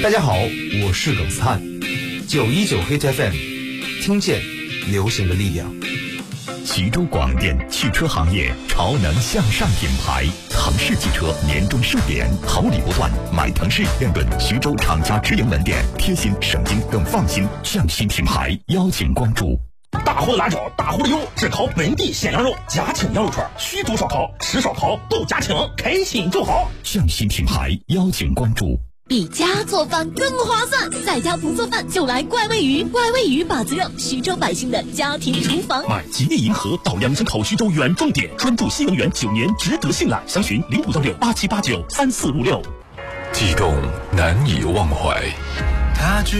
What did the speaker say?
大家好，我是耿斯坦，919 Hit FM， 听见流行的力量。 徐州广电汽车行业潮能向上品牌，腾势汽车年终盛典，好礼不断，买腾势认准徐州厂家直营门店，贴心省心更放心。向新品牌邀请关注。 大货的辣椒，大货的油，只烤本地鲜羊肉，家庭羊肉串，徐州烧烤，吃烧烤都家庭，开心就好。 向新品牌邀请关注。 比家做饭更划算，在家不做饭就来怪味鱼，怪味鱼把子肉，徐州百姓的家庭厨房。 买吉利银河到阳城口徐州原重点，专注新能源9年，值得信赖。详询056687893456。 悸动难以忘怀。